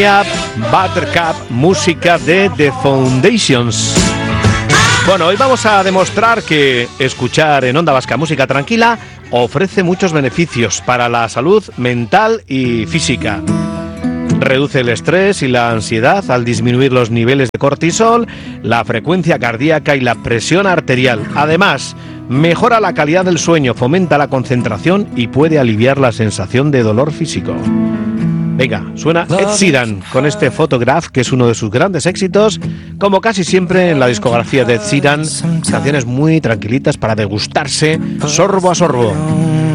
Up, Buttercup, música de The Foundations. Bueno, hoy vamos a demostrar que escuchar en Onda Vasca música tranquila ofrece muchos beneficios para la salud mental y física. Reduce el estrés y la ansiedad al disminuir los niveles de cortisol, la frecuencia cardíaca y la presión arterial. Además, mejora la calidad del sueño, fomenta la concentración y puede aliviar la sensación de dolor físico. Venga, suena Ed Sheeran con este Photograph, que es uno de sus grandes éxitos. Como casi siempre en la discografía de Ed Sheeran, canciones muy tranquilitas para degustarse sorbo a sorbo.